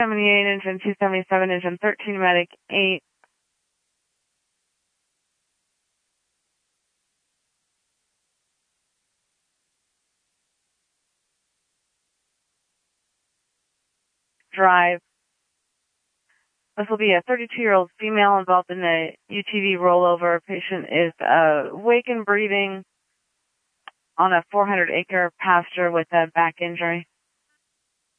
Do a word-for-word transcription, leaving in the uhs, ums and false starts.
seventy-eight, engine two seventy-seven, engine thirteen, medic eight. Drive. This will be a thirty-two-year-old female involved in a U T V rollover. Patient is uh, awake and breathing on a four hundred acre pasture with a back injury.